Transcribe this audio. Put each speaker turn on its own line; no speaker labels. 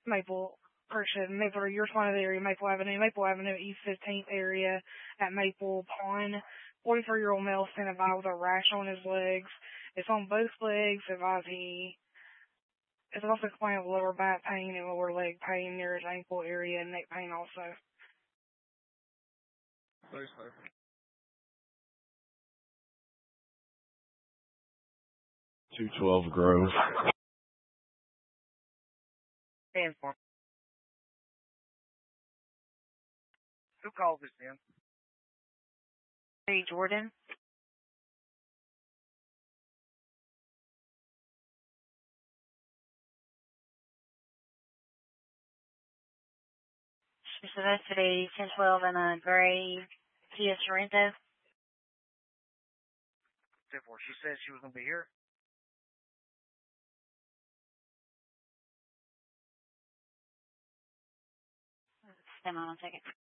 Maple, correction, Maple, you're fine of the area, Maple Avenue, East 15th area at Maple Pond. 43-year-old male standing by with a rash on his legs. It's on both legs. It's also complaining of lower back pain and lower leg pain near his ankle area and neck pain also.
Thanks, sir.
212 Grove.
Stand for. Who called this in?
Hey, Jordan. She said that's today, 1012 in a gray Kia Sorento.
Stand for. She said she was going to be here.
Stand on 1 second.